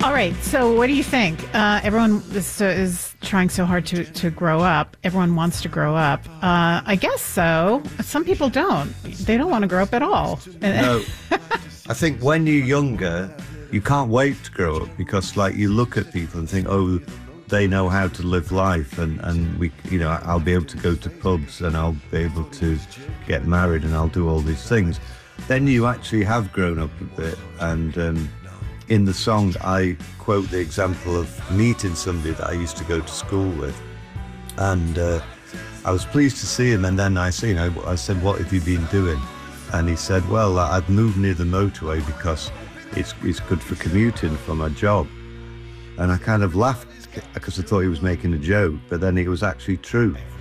All right. So, what do you think? Everyone is trying so hard to grow up. Everyone wants to grow up. I guess so. Some people don't. They don't want to grow up at all. No. I think when you're younger, you can't wait to grow up because, like, you look at people and think, oh, they know how to live life, and we, I'll be able to go to pubs and I'll be able to get married and I'll do all these things. Then you actually have grown up a bit, and in the song, I quote the example of meeting somebody that I used to go to school with, and I was pleased to see him. And then I said, "What have you been doing?" And he said, "Well, I've moved near the motorway because it's good for commuting for my job." And I kind of laughed because I thought he was making a joke, but then it was actually true.